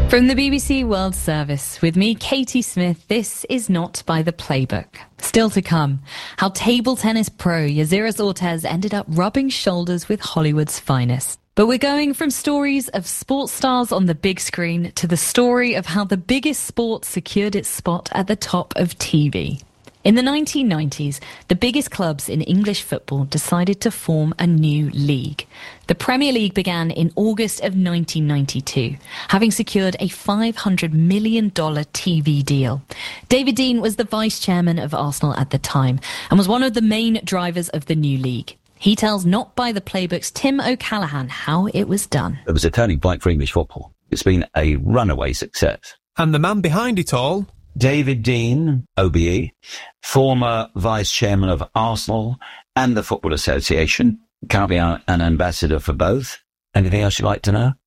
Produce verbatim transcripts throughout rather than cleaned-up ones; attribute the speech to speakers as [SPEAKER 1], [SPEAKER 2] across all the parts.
[SPEAKER 1] From the B B C World Service, with me, Katie Smith, this is Not by the Playbook. Still to come, how table tennis pro Yaziris Ortiz ended up rubbing shoulders with Hollywood's finest. But we're going from stories of sports stars on the big screen to the story of how the biggest sport secured its spot at the top of T V. In the nineteen nineties, the biggest clubs in English football decided to form a new league. The Premier League began in August of nineteen ninety-two, having secured a five hundred million dollars T V deal. David Dein was the vice chairman of Arsenal at the time and was one of the main drivers of the new league. He tells Not by the Playbook's Tim O'Callaghan how it was done.
[SPEAKER 2] It was a turning point for English football. It's been a runaway success.
[SPEAKER 3] And the man behind it all?
[SPEAKER 2] David Dein, O B E, former vice chairman of Arsenal and the Football Association, currently an ambassador for both. Anything else you'd like to know?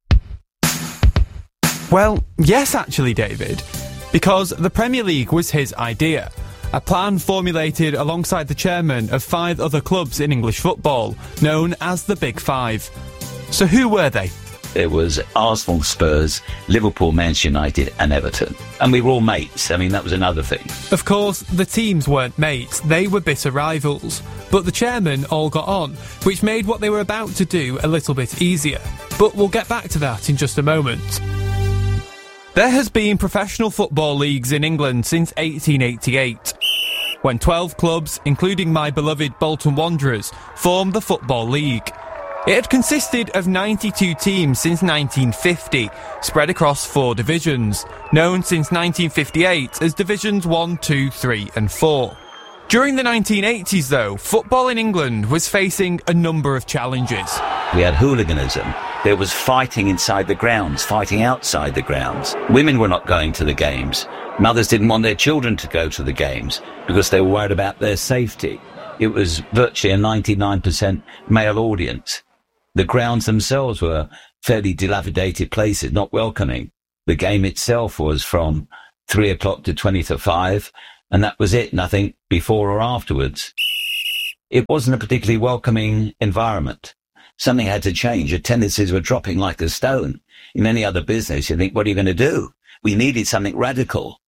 [SPEAKER 3] Well, yes, actually, David, because the Premier League was his idea. A plan formulated alongside the chairman of five other clubs in English football, known as the Big Five. So who were they?
[SPEAKER 2] It was Arsenal, Spurs, Liverpool, Manchester United and Everton. And we were all mates. I mean, that was another thing.
[SPEAKER 3] Of course, the teams weren't mates. They were bitter rivals. But the chairmen all got on, which made what they were about to do a little bit easier. But we'll get back to that in just a moment. There has been professional football leagues in England since eighteen eighty-eight, when twelve clubs, including my beloved Bolton Wanderers, formed the Football League. It had consisted of ninety-two teams since nineteen fifty, spread across four divisions, known since nineteen fifty-eight as Divisions one, two, three and four. During the nineteen eighties, though, football in England was facing a number of challenges.
[SPEAKER 2] We had hooliganism. There was fighting inside the grounds, fighting outside the grounds. Women were not going to the games. Mothers didn't want their children to go to the games because they were worried about their safety. It was virtually a ninety-nine percent male audience. The grounds themselves were fairly dilapidated places, not welcoming. The game itself was from three o'clock to twenty to five, and that was it, nothing before or afterwards. It wasn't a particularly welcoming environment. Something had to change. Attendances were dropping like a stone. In any other business, you think, what are you going to do? We needed something radical.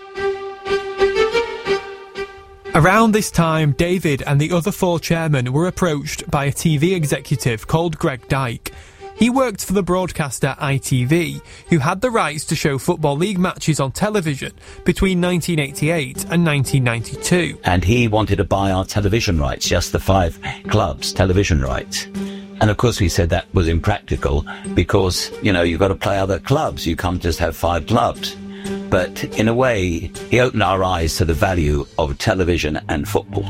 [SPEAKER 3] Around this time, David and the other four chairmen were approached by a T V executive called Greg Dyke. He worked for the broadcaster I T V, who had the rights to show Football League matches on television between nineteen eighty-eight and nineteen ninety-two.
[SPEAKER 2] And he wanted to buy our television rights, just the five clubs' television rights. And of course we said that was impractical because, you know, you've got to play other clubs. You can't just have five clubs. But in a way, he opened our eyes to the value of television and football.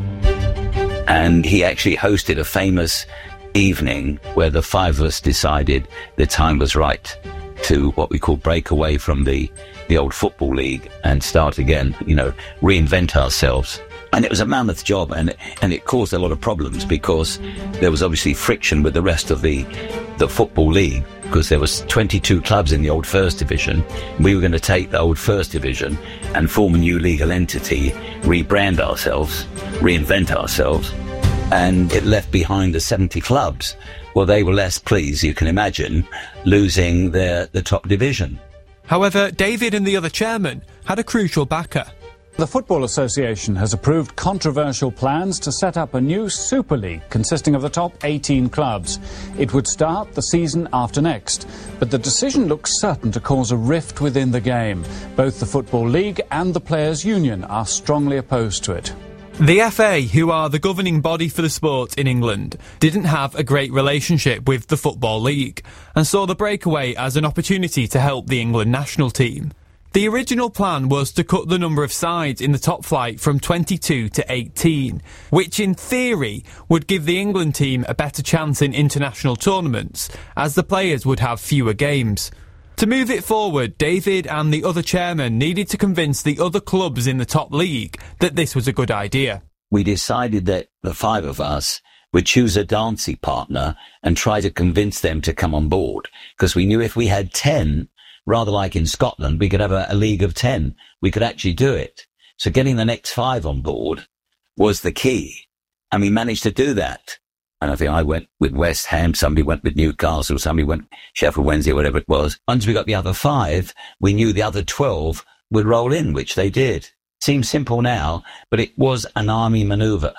[SPEAKER 2] And he actually hosted a famous evening where the five of us decided the time was right to what we call break away from the, the old Football League and start again, you know, reinvent ourselves. And it was a mammoth job, and and it caused a lot of problems because there was obviously friction with the rest of the the Football League because there was twenty-two clubs in the old First Division. We were going to take the old First Division and form a new legal entity, rebrand ourselves, reinvent ourselves, and it left behind the seventy clubs. Well, they were less pleased, you can imagine, losing their the top division.
[SPEAKER 3] However, David and the other chairman had a crucial backer.
[SPEAKER 4] The Football Association has approved controversial plans to set up a new Super League consisting of the top eighteen clubs. It would start the season after next, but the decision looks certain to cause a rift within the game. Both the Football League and the Players' Union are strongly opposed to it.
[SPEAKER 3] The F A, who are the governing body for the sport in England, didn't have a great relationship with the Football League and saw the breakaway as an opportunity to help the England national team. The original plan was to cut the number of sides in the top flight from twenty-two to eighteen, which in theory would give the England team a better chance in international tournaments, as the players would have fewer games. To move it forward, David and the other chairman needed to convince the other clubs in the top league that this was a good idea.
[SPEAKER 2] We decided that the five of us would choose a dancing partner and try to convince them to come on board, because we knew if we had ten, rather like in Scotland, we could have a, a league of ten. We could actually do it. So getting the next five on board was the key. And we managed to do that. And I think I went with West Ham, somebody went with Newcastle, somebody went Sheffield Wednesday, whatever it was. Once we got the other five, we knew the other twelve would roll in, which they did. Seems simple now, but it was an army manoeuvre.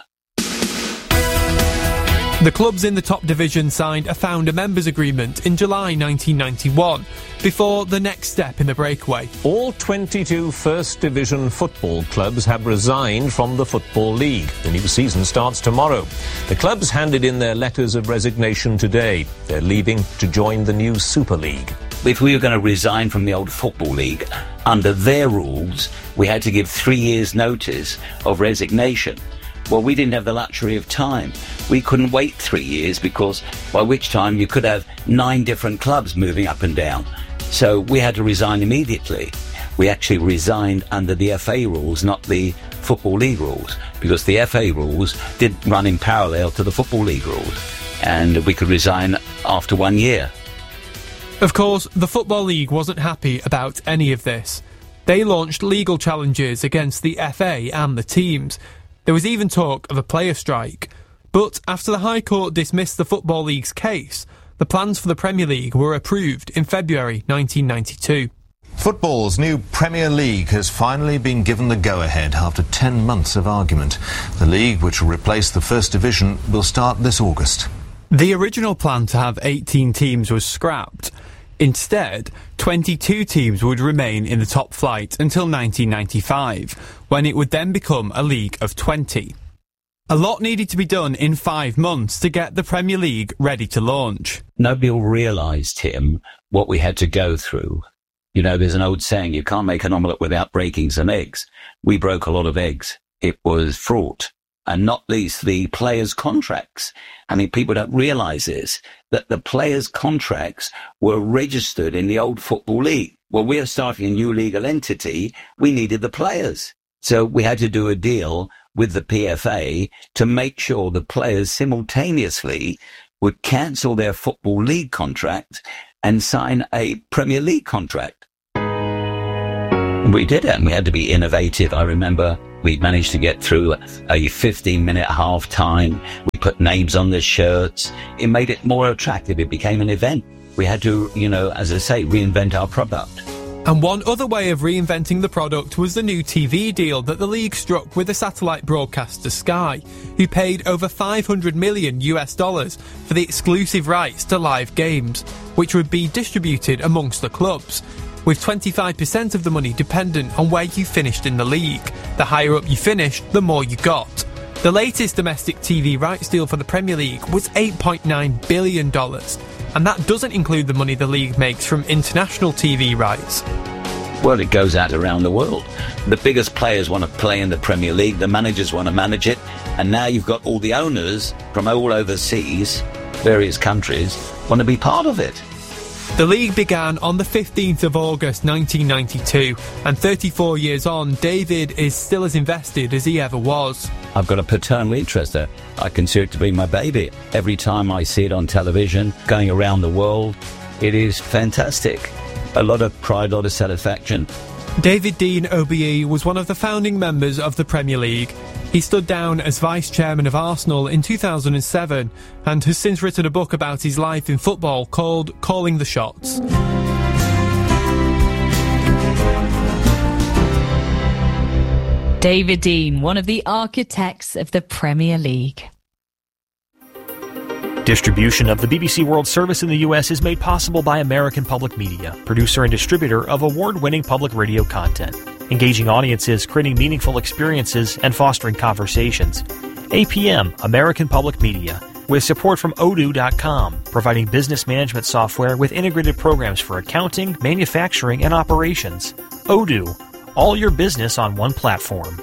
[SPEAKER 3] The clubs in the top division signed a founder members agreement in July nineteen ninety-one, before the next step in the breakaway.
[SPEAKER 5] All twenty-two First Division football clubs have resigned from the Football League. The new season starts tomorrow. The clubs handed in their letters of resignation today. They're leaving to join the new Super League.
[SPEAKER 2] If we were going to resign from the old Football League, under their rules, we had to give three years' notice of resignation. Well, we didn't have the luxury of time. We couldn't wait three years because by which time you could have nine different clubs moving up and down. So we had to resign immediately. We actually resigned under the F A rules, not the Football League rules, because the F A rules did run in parallel to the Football League rules, and we could resign after one year.
[SPEAKER 3] Of course, the Football League wasn't happy about any of this. They launched legal challenges against the F A and the teams. There was even talk of a player strike. But after the High Court dismissed the Football League's case, the plans for the Premier League were approved in February nineteen ninety-two.
[SPEAKER 6] Football's new Premier League has finally been given the go-ahead after ten months of argument. The league, which will replace the First Division, will start this August.
[SPEAKER 3] The original plan to have eighteen teams was scrapped. Instead, twenty-two teams would remain in the top flight until nineteen ninety-five, when it would then become a league of twenty. A lot needed to be done in five months to get the Premier League ready to launch.
[SPEAKER 2] Nobody realised, Tim, what we had to go through. You know, there's an old saying, you can't make an omelette without breaking some eggs. We broke a lot of eggs. It was fraught. And not least the players' contracts. I mean, people don't realise this, that the players' contracts were registered in the old Football League. Well, we are starting a new legal entity. We needed the players. So we had to do a deal with the P F A to make sure the players simultaneously would cancel their Football League contract and sign a Premier League contract. We did it, and we had to be innovative. I remember we managed to get through a fifteen-minute half-time. We put names on the shirts. It made it more attractive. It became an event. We had to, you know, as I say, reinvent our product.
[SPEAKER 3] And one other way of reinventing the product was the new T V deal that the league struck with the satellite broadcaster Sky, who paid over five hundred million US dollars for the exclusive rights to live games, which would be distributed amongst the clubs, with twenty-five percent of the money dependent on where you finished in the league. The higher up you finished, the more you got. The latest domestic T V rights deal for the Premier League was eight point nine billion dollars, and that doesn't include the money the league makes from international T V rights.
[SPEAKER 2] Well, it goes out around the world. The biggest players want to play in the Premier League, the managers want to manage it, and now you've got all the owners from all overseas, various countries, want to be part of it.
[SPEAKER 3] The league began on the fifteenth of August nineteen ninety-two, and thirty-four years on, David is still as invested as he ever was.
[SPEAKER 2] I've got a paternal interest there. I consider it to be my baby. Every time I see it on television, going around the world, it is fantastic. A lot of pride, a lot of satisfaction.
[SPEAKER 3] David Dein O B E was one of the founding members of the Premier League. He stood down as vice chairman of Arsenal in two thousand seven and has since written a book about his life in football called Calling the Shots.
[SPEAKER 1] David Dein, one of the architects of the Premier League.
[SPEAKER 7] Distribution of the B B C World Service in the U S is made possible by American Public Media, producer and distributor of award-winning public radio content, engaging audiences, creating meaningful experiences, and fostering conversations. A P M, American Public Media, with support from Odoo dot com, providing business management software with integrated programs for accounting, manufacturing, and operations. Odoo, all your business on one platform.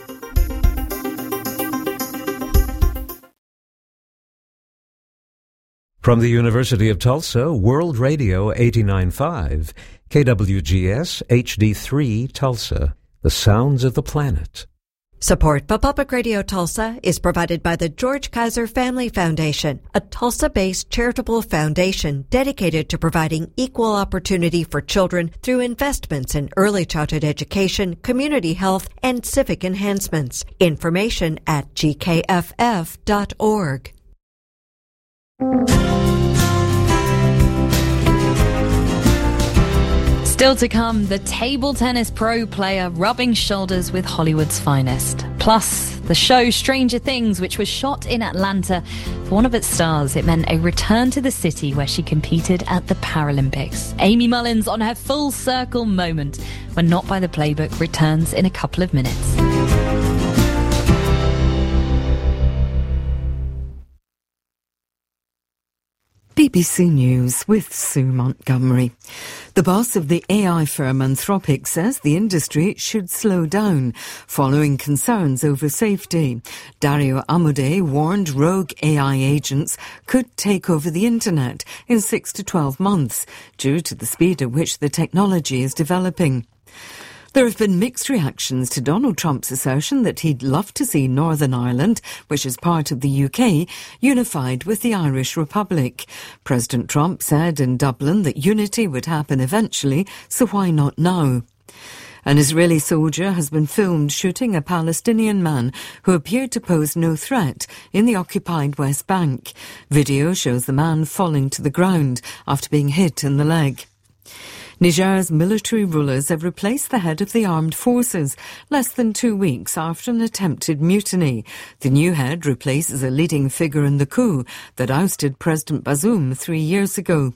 [SPEAKER 8] From the University of Tulsa, World Radio eighty-nine point five, K W G S H D three Tulsa, the sounds of the planet.
[SPEAKER 9] Support for Public Radio Tulsa is provided by the George Kaiser Family Foundation, a Tulsa-based charitable foundation dedicated to providing equal opportunity for children through investments in early childhood education, community health, and civic enhancements. Information at g k f f dot org.
[SPEAKER 1] Still to come, the table tennis pro player rubbing shoulders with Hollywood's finest. Plus, the show Stranger Things, which was shot in Atlanta. For one of its stars, it meant a return to the city where she competed at the Paralympics. Amy Mullins on her full circle moment when Not by the Playbook returns in a couple of minutes.
[SPEAKER 10] B B C News with Sue Montgomery. The boss of the A I firm Anthropic says the industry should slow down following concerns over safety. Dario Amodei warned rogue A I agents could take over the internet in six to twelve months due to the speed at which the technology is developing. There have been mixed reactions to Donald Trump's assertion that he'd love to see Northern Ireland, which is part of the U K, unified with the Irish Republic. President Trump said in Dublin that unity would happen eventually, so why not now? An Israeli soldier has been filmed shooting a Palestinian man who appeared to pose no threat in the occupied West Bank. Video shows the man falling to the ground after being hit in the leg. Niger's military rulers have replaced the head of the armed forces less than two weeks after an attempted mutiny. The new head replaces a leading figure in the coup that ousted President Bazoum three years ago.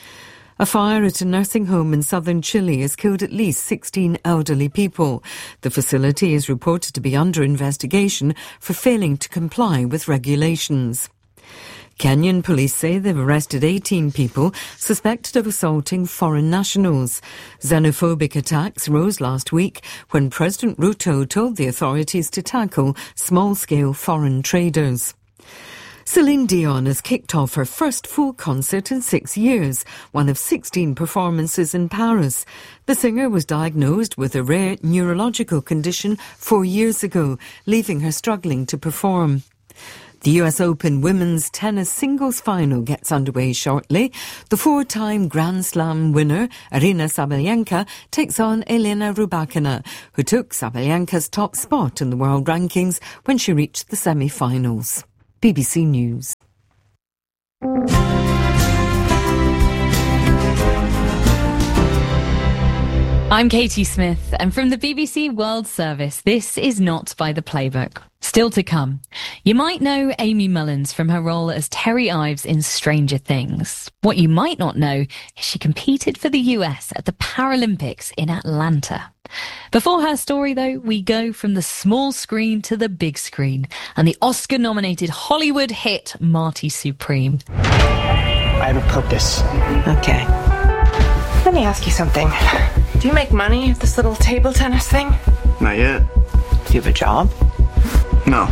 [SPEAKER 10] A fire at a nursing home in southern Chile has killed at least sixteen elderly people. The facility is reported to be under investigation for failing to comply with regulations. Kenyan police say they've arrested eighteen people suspected of assaulting foreign nationals. Xenophobic attacks rose last week when President Ruto told the authorities to tackle small-scale foreign traders. Celine Dion has kicked off her first full concert in six years, one of sixteen performances in Paris. The singer was diagnosed with a rare neurological condition four years ago, leaving her struggling to perform. The U S Open women's tennis singles final gets underway shortly. The four-time Grand Slam winner, Aryna Sabalenka, takes on Elena Rybakina, who took Sabalenka's top spot in the world rankings when she reached the semi-finals. B B C News.
[SPEAKER 1] I'm Katie Smith, and from the B B C World Service, this is Not by the Playbook. Still to come, you might know Amy Mullins from her role as Terry Ives in Stranger Things. What you might not know is she competed for the U S at the Paralympics in Atlanta. Before her story, though, we go from the small screen to the big screen and the Oscar-nominated Hollywood hit Marty Supreme.
[SPEAKER 11] I have a purpose.
[SPEAKER 12] Okay. Let me ask you something. Do you make money at this little table tennis thing?
[SPEAKER 11] Not yet.
[SPEAKER 12] Do you have a job?
[SPEAKER 11] No.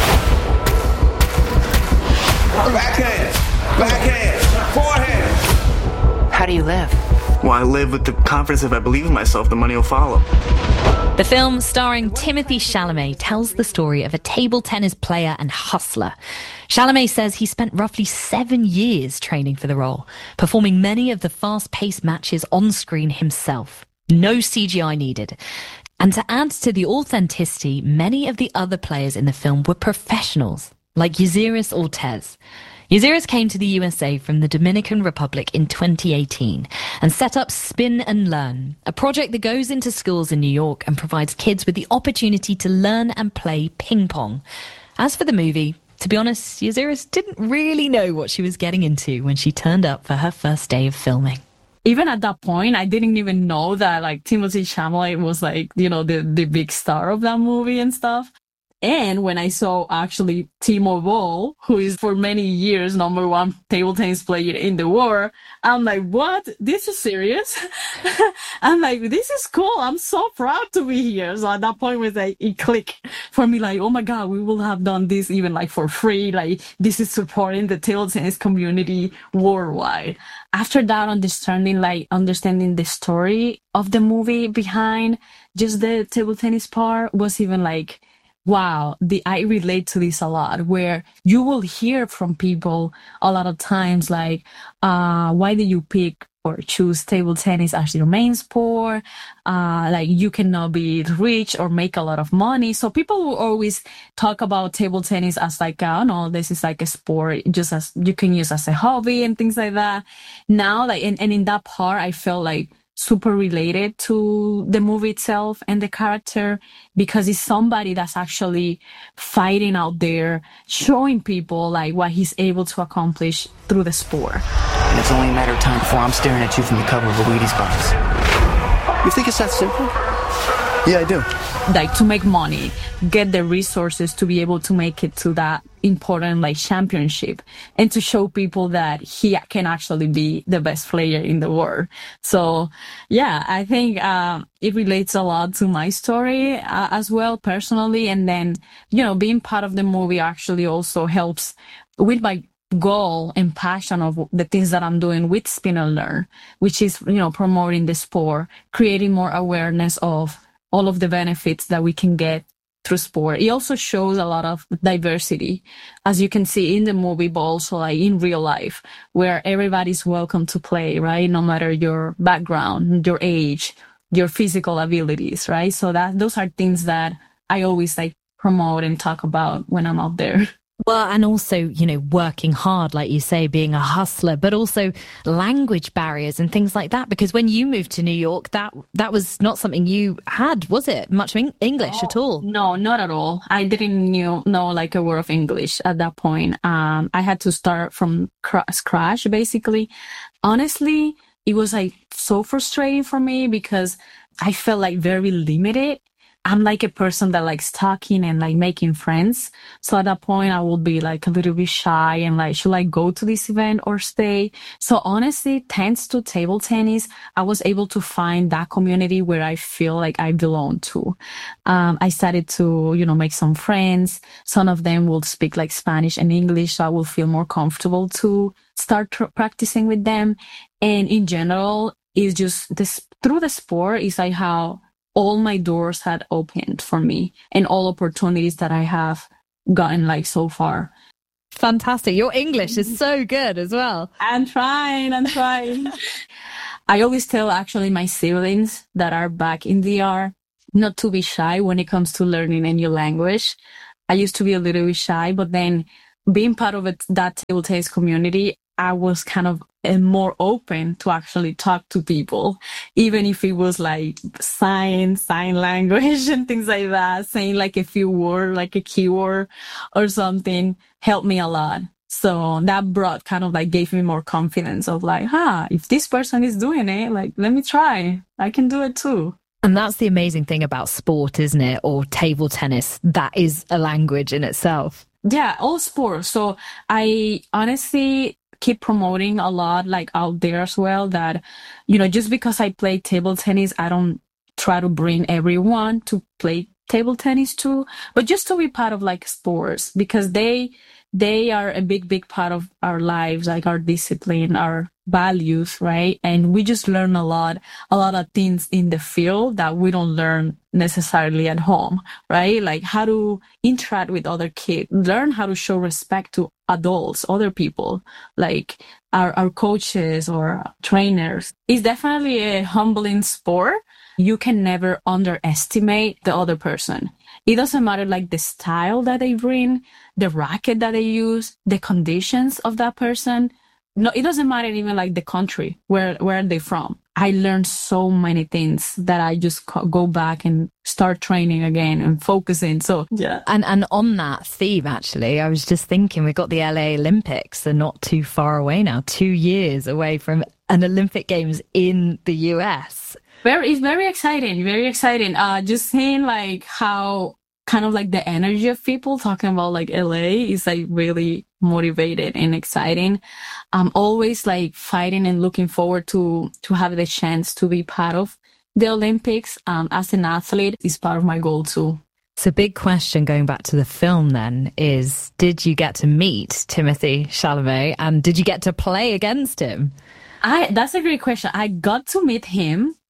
[SPEAKER 11] Backhand! Backhand! Forehand!
[SPEAKER 12] How do you live?
[SPEAKER 11] Well, I live with the confidence if I believe in myself, the money will follow.
[SPEAKER 1] The film, starring Timothée Chalamet, tells the story of a table tennis player and hustler. Chalamet says he spent roughly seven years training for the role, performing many of the fast-paced matches on screen himself. No C G I needed. And to add to the authenticity, many of the other players in the film were professionals, like Yaziris Ortez. Yaziris came to the U S A from the Dominican Republic in twenty eighteen and set up Spin and Learn, a project that goes into schools in New York and provides kids with the opportunity to learn and play ping pong. As for the movie, to be honest, Yaziris didn't really know what she was getting into when she turned up for her first day of filming.
[SPEAKER 13] Even at that point, I didn't even know that, like, Timothée Chalamet was, like, you know, the, the big star of that movie and stuff. And when I saw actually Timo Boll, who is for many years number one table tennis player in the world, I'm like, what? This is serious? I'm like, this is cool. I'm so proud to be here. So at that point, it was like, it clicked for me, like, oh my God, we will have done this even like for free. Like, this is supporting the table tennis community worldwide. After that, understanding, like, understanding the story of the movie behind just the table tennis part was even like, wow, the, I relate to this a lot, where you will hear from people a lot of times like, uh, why did you pick or choose table tennis as your main sport. Uh, like you cannot be rich or make a lot of money. So people will always talk about table tennis as like, oh no, this is like a sport just as you can use as a hobby and things like that. Now, like, and, and in that part, I felt like super related to the movie itself and the character, because it's somebody that's actually fighting out there, showing people like what he's able to accomplish through the sport.
[SPEAKER 14] And it's only a matter of time before I'm staring at you from the cover of a Wheaties box. You think it's that simple? Yeah, I do.
[SPEAKER 13] Like to make money, get the resources to be able to make it to that important like championship, and to show people that he can actually be the best player in the world. So yeah, I think uh, it relates a lot to my story uh, as well personally. And then, you know, being part of the movie actually also helps with my goal and passion of the things that I'm doing with Spin and Learn, which is, you know, promoting the sport, creating more awareness of all of the benefits that we can get through sport. It also shows a lot of diversity, as you can see in the movie, but also like in real life, where everybody's welcome to play, right? No matter your background, your age, your physical abilities, right? So that those are things that I always like promote and talk about when I'm out there.
[SPEAKER 1] Well, and also, you know, working hard, like you say, being a hustler, but also language barriers and things like that. Because when you moved to New York, that that was not something you had, was it? Much English
[SPEAKER 13] no,
[SPEAKER 1] at all?
[SPEAKER 13] No, not at all. I didn't knew, know like a word of English at that point. Um, I had to start from cr- scratch, basically. Honestly, it was like so frustrating for me because I felt like very limited. I'm like a person that likes talking and like making friends. So at that point, I would be like a little bit shy and like, should I go to this event or stay? So honestly, thanks to table tennis, I was able to find that community where I feel like I belong to. Um, I started to, you know, make some friends. Some of them will speak like Spanish and English, so I will feel more comfortable to start tr- practicing with them. And in general, it's just this through the sport is like how all my doors had opened for me and all opportunities that I have gotten like so far.
[SPEAKER 1] Fantastic. Your English is so good as well.
[SPEAKER 13] I'm trying, I'm trying. I always tell actually my siblings that are back in D R not to be shy when it comes to learning a new language. I used to be a little bit shy, but then being part of it, that table tennis community, I was kind of uh, more open to actually talk to people, even if it was like sign, sign language and things like that, saying like a few words, like a keyword or something helped me a lot. So that brought kind of like gave me more confidence of like, huh, if this person is doing it, like, let me try. I can do it too.
[SPEAKER 1] And that's the amazing thing about sport, isn't it? Or table tennis. That is a language in itself.
[SPEAKER 13] Yeah, all sports. So I honestly keep promoting a lot like out there as well that, you know, just because I play table tennis, I don't try to bring everyone to play table tennis too, but just to be part of like sports, because they they are a big, big part of our lives, like our discipline, our values, right? And we just learn a lot, a lot of things in the field that we don't learn necessarily at home, right? Like how to interact with other kids, learn how to show respect to adults, other people, like our, our coaches or trainers. It's definitely a humbling sport. You can never underestimate the other person. It doesn't matter like the style that they bring, the racket that they use, the conditions of that person. No, it doesn't matter even like the country, where, where are they from? I learned so many things that I just go back and start training again and focusing. So, yeah.
[SPEAKER 1] And and on that theme, actually, I was just thinking we've got the L A Olympics. They're not too far away now, two years away from an Olympic Games in the U S.
[SPEAKER 13] Very, it's very exciting, very exciting. Uh, just seeing like how kind of like the energy of people talking about like L A is like really motivated and exciting. I'm always like fighting and looking forward to, to have the chance to be part of the Olympics. Um, as an athlete is part of my goal too.
[SPEAKER 1] So big question going back to the film then is, did you get to meet Timothée Chalamet and did you get to play against him?
[SPEAKER 13] I, that's a great question. I got to meet him.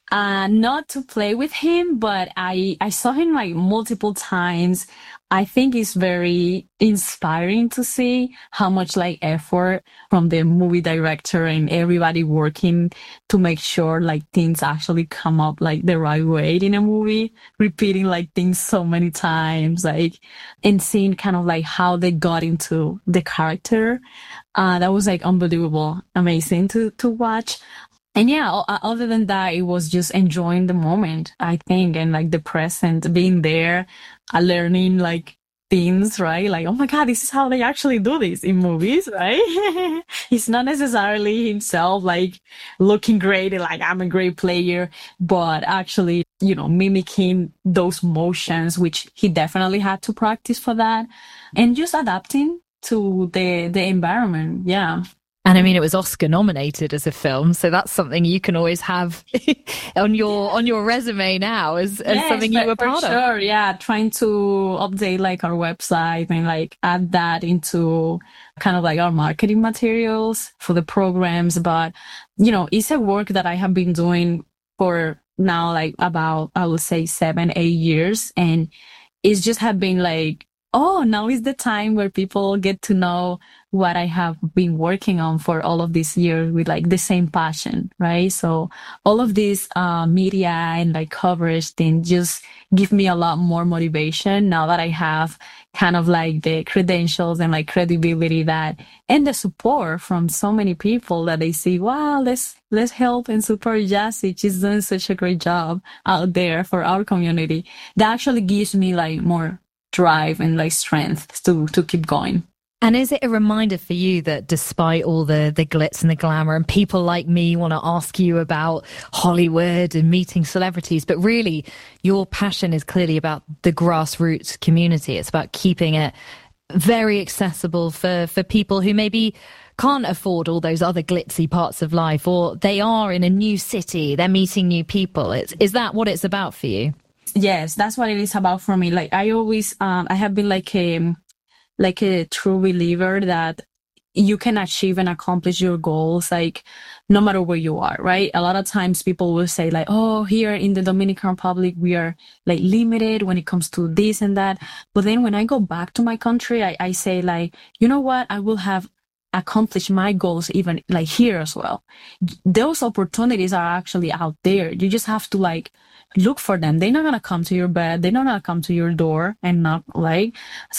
[SPEAKER 13] Uh, not to play with him, but I, I saw him like multiple times. I think it's very inspiring to see how much like effort from the movie director and everybody working to make sure like things actually come up like the right way in a movie, repeating like things so many times, like, and seeing kind of like how they got into the character. Uh, that was like unbelievable, amazing to, to watch. And yeah, other than that, it was just enjoying the moment, I think, and like the present, being there, uh, learning like things, right? Like, oh my God, this is how they actually do this in movies, right? He's not necessarily himself like looking great and like, I'm a great player, but actually, you know, mimicking those motions, which he definitely had to practice for that, and just adapting to the, the environment. Yeah.
[SPEAKER 1] And I mean, it was Oscar nominated as a film, so that's something you can always have on your on your resume now as, as
[SPEAKER 13] yes,
[SPEAKER 1] something you were
[SPEAKER 13] for
[SPEAKER 1] part
[SPEAKER 13] sure.
[SPEAKER 1] of.
[SPEAKER 13] Sure, yeah, trying to update like our website and like add that into kind of like our marketing materials for the programs. But you know, it's a work that I have been doing for now like about I would say seven, eight years, and it's just have been like, oh, now is the time where people get to know what I have been working on for all of these years with like the same passion, right? So all of this uh, media and like coverage thing just give me a lot more motivation now that I have kind of like the credentials and like credibility that, and the support from so many people that they see, wow, let's, let's help and support Jassy. She's doing such a great job out there for our community. That actually gives me like more drive and like strength to to keep going.
[SPEAKER 1] And is it a reminder for you that despite all the the glitz and the glamour, and people like me want to ask you about Hollywood and meeting celebrities, but really your passion is clearly about the grassroots community. It's about keeping it very accessible for for people who maybe can't afford all those other glitzy parts of life, or they are in a new city, they're meeting new people. It's, is that what it's about for you?
[SPEAKER 13] Yes, that's what it is about for me. Like I always, um, I have been like a, like a true believer that you can achieve and accomplish your goals, like no matter where you are, right? A lot of times people will say like, oh, here in the Dominican Republic, we are like limited when it comes to this and that. But then when I go back to my country, I, I say like, you know what? I will have accomplish my goals even like here as well. Those opportunities are actually out there. You just have to like look for them. They're not gonna come to your bed. They're not gonna come to your door and knock. Like,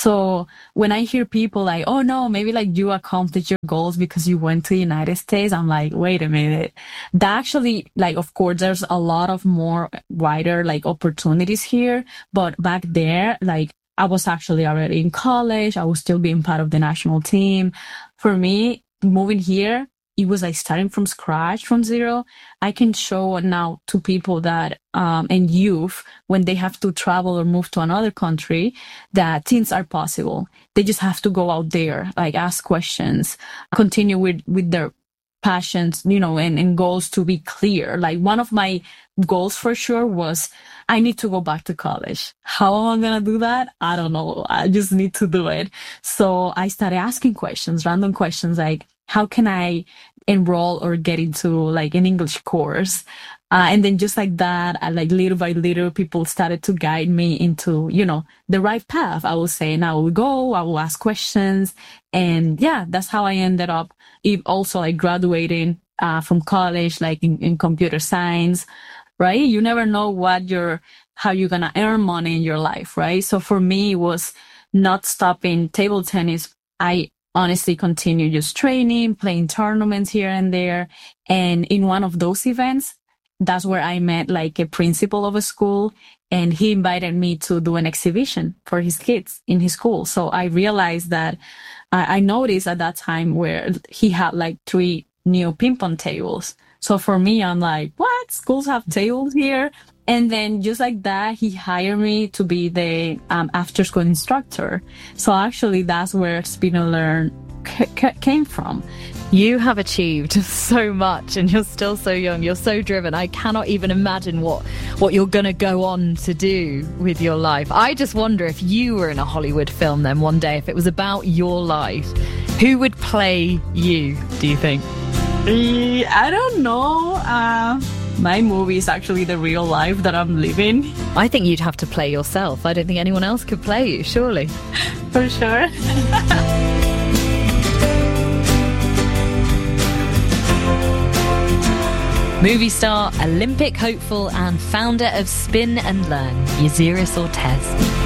[SPEAKER 13] so when I hear people like, oh no, maybe like you accomplished your goals because you went to the United States, I'm like, wait a minute. That actually, like, of course, there's a lot of more wider like opportunities here, but back there, like, I was actually already in college. I was still being part of the national team. For me, moving here, it was like starting from scratch, from zero. I can show now to people that, um, and youth, when they have to travel or move to another country, that things are possible. They just have to go out there, like ask questions, continue with, with their passions, you know, and, and goals to be clear. Like one of my goals for sure was I need to go back to college. How am I going to do that? I don't know. I just need to do it. So I started asking questions, random questions like, how can I enroll or get into like an English course? Uh, and then just like that, I, like little by little, people started to guide me into, you know, the right path. I will say, and I will go, I will ask questions. And yeah, that's how I ended up also like graduating uh, from college, like in, in computer science, right? You never know what you're, how you're going to earn money in your life, right? So for me, it was not stopping table tennis. I honestly continue just training, playing tournaments here and there. And in one of those events, that's where I met like a principal of a school, and he invited me to do an exhibition for his kids in his school. So I realized that I, I noticed at that time where he had like three new ping pong tables. So for me, I'm like, what? Schools have tables here? And then just like that, he hired me to be the um, after school instructor. So actually that's where Spin and Learn c- c- came from.
[SPEAKER 1] You have achieved so much and you're still so young. You're so driven. I cannot even imagine what, what you're going to go on to do with your life. I just wonder if you were in a Hollywood film then one day, if it was about your life, who would play you, do you think?
[SPEAKER 13] I don't know. Uh, my movie is actually the real life that I'm living.
[SPEAKER 1] I think you'd have to play yourself. I don't think anyone else could play you, surely.
[SPEAKER 13] For sure.
[SPEAKER 1] Movie star, Olympic hopeful and founder of Spin and Learn, Yaziris Ortez.